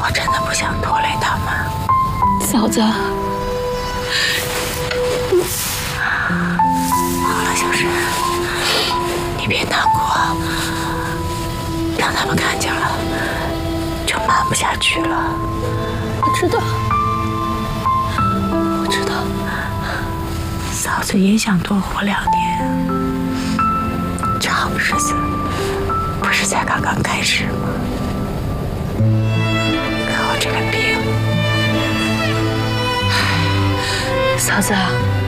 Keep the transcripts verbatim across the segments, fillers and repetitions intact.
我真的不想拖累他们。 嫂子， 好了，小沈，你别难过，让他们看见了就瞒不下去了。 我知道， 我知道，嫂子也想多活两年，这好日子不是才刚刚开始吗？可我这个病， 嫂子，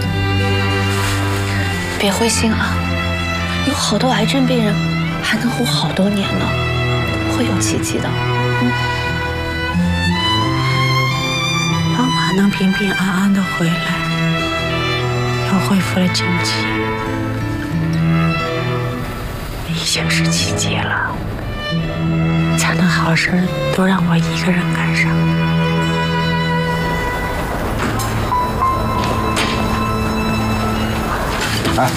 别灰心啊，有好多癌症病人还能活好多年呢，会有奇迹的。嗯。 老马能平平安安的回来，又恢复了经济，已经是奇迹了。才能好事都让我一个人赶上。 哎，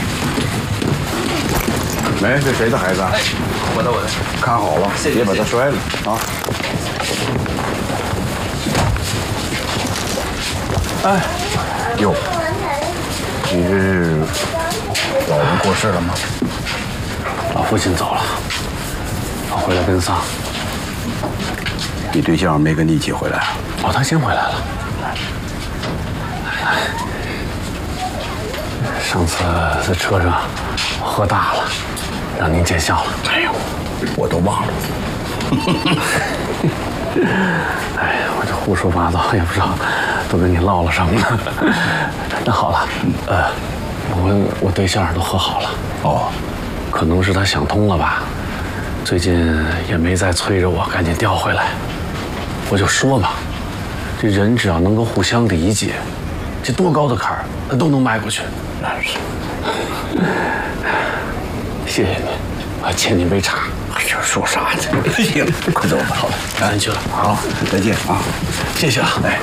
喂，这谁的孩子啊？ 哎，我的我的， 看好了， 谢谢别把他摔了啊！哎，哟，你这是老人过世了吗？ 老父亲走了，我回来奔丧。 你对象没跟你一起回来啊？ 哦，他先回来了。上次在车上喝大了，让您见笑了。 哎呦，我都忘了。 哎呀，我这胡说八道，也不知道都跟你唠了什么呢。那好了，呃，我我对象都喝好了。 哦， 可能是他想通了吧，最近也没再催着我赶紧调回来。我就说嘛，这人只要能够互相理解，这多高的坎儿他都能迈过去。 那是。 谢谢您，我还欠您杯茶。 这说啥呢？行，快走吧。好了， 咱去了。 好，再见啊！ 谢谢啊。哎。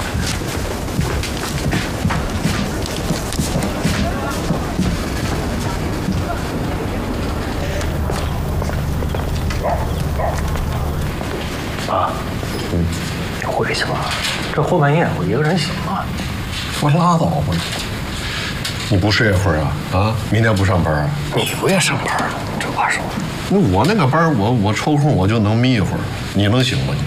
爸，嗯，你回去吧。这后半夜我一个人行吗？ 我拉倒吧。你不睡一会儿啊？啊，明天不上班啊？ 你不也上班了？这话说， 那我那个班，我我抽空我就能眯一会儿，你能行吗？你？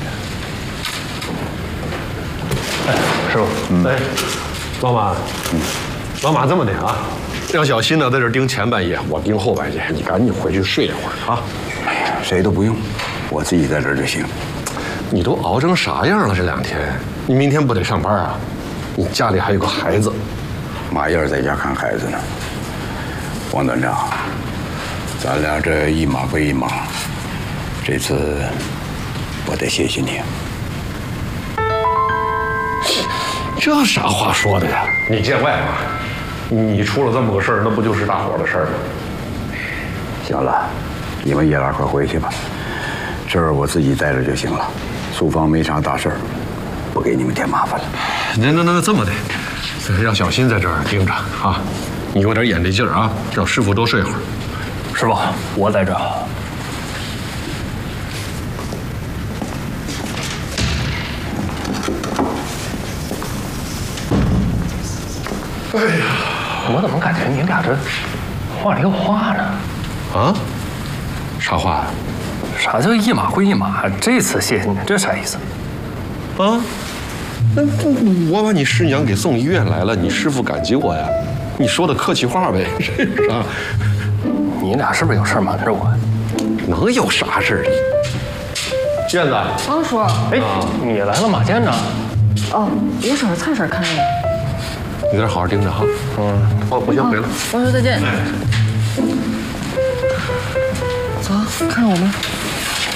哎，师傅，嗯、哎，老马，嗯，老马这么的啊，让小新呢在这盯前半夜，我盯后半夜，你赶紧回去睡一会儿啊。 哎呀，谁都不用，我自己在这儿就行。 你都熬成啥样了？这两天，你明天不得上班啊？你家里还有个孩子。 马燕在家看孩子呢。王团长，咱俩这一码归一码，这次我得谢谢你。 这啥话说的呀？你见外嘛？你出了这么个事儿，那不就是大伙儿的事儿吗？ 行了，你们爷俩快回去吧，这儿我自己在这就行了。苏芳没啥大事儿，不给你们添麻烦了。 那那那这么的。让小新在这儿盯着啊，你有点眼力劲儿啊，让师傅多睡会儿。 师傅，我在这儿。 哎呀， 我怎么感觉你俩这话里有话呢？ 啊？啥话呀？ 啥叫一码归一码？这次谢谢你，这啥意思？ 啊？那我把你师娘给送医院来了，你师傅感激我呀？你说的客气话呗，是啊。 你俩是不是有事瞒着我？ 能有啥事儿？燕子， 啊叔， 哎，你来了，马健呢？ 哦，我婶蔡婶看着呢。 你在这好好盯着哈。嗯，我我先回了。 王叔再见。走，看着我们。